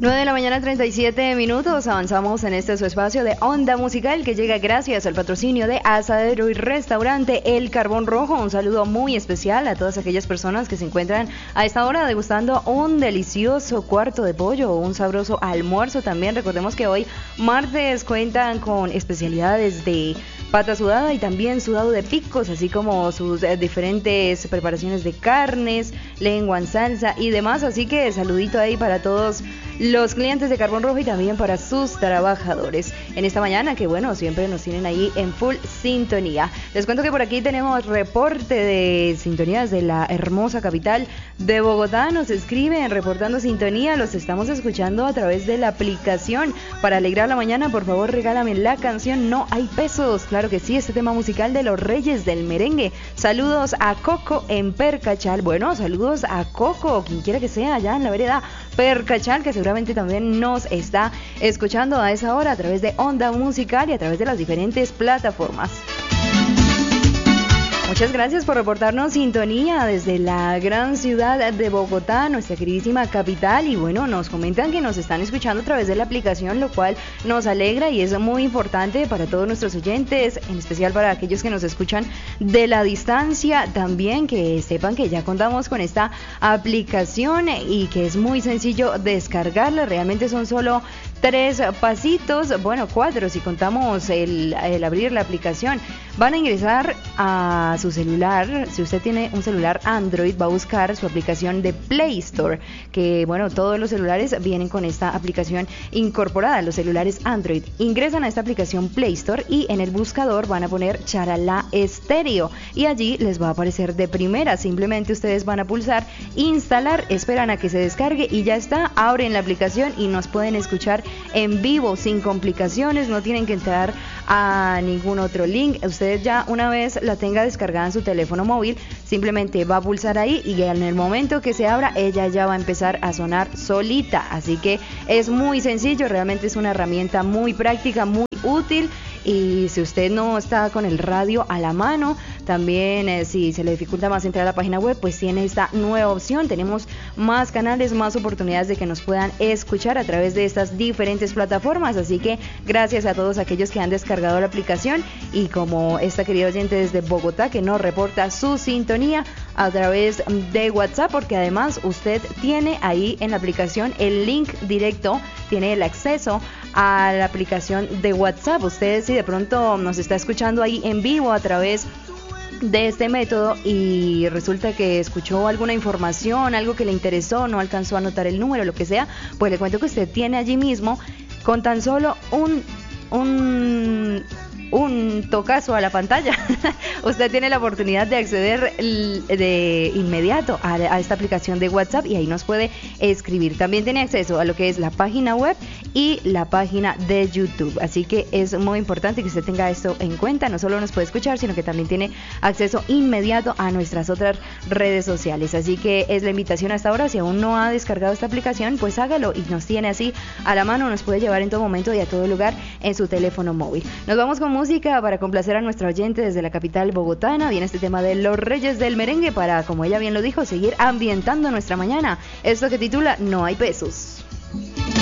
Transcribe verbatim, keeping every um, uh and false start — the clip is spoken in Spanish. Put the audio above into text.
nueve de la mañana, treinta y siete minutos. Avanzamos en este su espacio de Onda Musical que llega gracias al patrocinio de Asadero y Restaurante El Carbón Rojo. Un saludo muy especial a todas aquellas personas que se encuentran a esta hora degustando un delicioso cuarto de pollo o un sabroso almuerzo también. Recordemos que hoy martes cuentan con especialidades de pata sudada y también sudado de picos, así como sus eh, diferentes preparaciones de carnes, lengua en salsa y demás. Así que saludito ahí para todos los clientes de Carbón Rojo y también para sus trabajadores en esta mañana, que bueno, siempre nos tienen ahí en full sintonía. Les cuento que por aquí tenemos reporte de sintonías de la hermosa capital de Bogotá. Nos escriben reportando sintonía, los estamos escuchando a través de la aplicación. Para alegrar la mañana, por favor, regálame la canción No Hay Pesos. Claro que sí, este tema musical de los Reyes del Merengue. Saludos a Coco en Percachal. Bueno, saludos a Coco, quien quiera que sea, allá en la vereda Percachal, que seguramente también nos está escuchando a esa hora a través de Onda Musical y a través de las diferentes plataformas. Muchas gracias por reportarnos sintonía desde la gran ciudad de Bogotá, nuestra queridísima capital. Y bueno, nos comentan que nos están escuchando a través de la aplicación, lo cual nos alegra y es muy importante para todos nuestros oyentes, en especial para aquellos que nos escuchan de la distancia. También que sepan que ya contamos con esta aplicación y que es muy sencillo descargarla. Realmente son solo tres pasitos, bueno, cuatro si contamos el, el abrir la aplicación. Van a ingresar a su celular. Si usted tiene un celular Android, va a buscar su aplicación de Play Store, que bueno, todos los celulares vienen con esta aplicación incorporada, los celulares Android. Ingresan a esta aplicación Play Store y en el buscador van a poner Charalá Estéreo y allí les va a aparecer de primera. Simplemente ustedes van a pulsar instalar, esperan a que se descargue y ya está. Abren la aplicación y nos pueden escuchar en vivo sin complicaciones, no tienen que entrar a ningún otro link. Usted ya una vez la tenga descargada en su teléfono móvil, simplemente va a pulsar ahí y en el momento que se abra, ella ya va a empezar a sonar solita. Así que es muy sencillo, realmente es una herramienta muy práctica, muy útil. Y si usted no está con el radio a la mano, también eh, si se le dificulta más entrar a la página web, pues tiene esta nueva opción. Tenemos más canales, más oportunidades de que nos puedan escuchar a través de estas diferentes plataformas. Así que gracias a todos aquellos que han descargado la aplicación y como esta querida oyente desde Bogotá que nos reporta su sintonía a través de WhatsApp, porque además usted tiene ahí en la aplicación el link directo, tiene el acceso a la aplicación de WhatsApp. Usted si de pronto nos está escuchando ahí en vivo a través de este método y resulta que escuchó alguna información, algo que le interesó, no alcanzó a anotar el número, lo que sea, pues le cuento que usted tiene allí mismo con tan solo un un un tocazo a la pantalla, usted tiene la oportunidad de acceder de inmediato a, a esta aplicación de WhatsApp y ahí nos puede escribir. También tiene acceso a lo que es la página web y la página de YouTube, así que es muy importante que usted tenga esto en cuenta. No solo nos puede escuchar, sino que también tiene acceso inmediato a nuestras otras redes sociales, así que es la invitación hasta ahora. Si aún no ha descargado esta aplicación, pues hágalo y nos tiene así a la mano, nos puede llevar en todo momento y a todo lugar en su teléfono móvil. Nos vamos con música para complacer a nuestra oyente desde la capital bogotana. Viene este tema de los Reyes del Merengue para, como ella bien lo dijo, seguir ambientando nuestra mañana. Esto que titula No Hay Pesos.